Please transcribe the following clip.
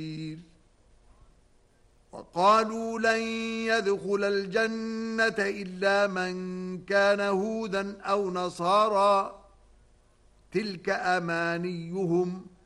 وقالوا لن يدخل الجنة إلا من كان هودا أو نصارى تلك أمانيهم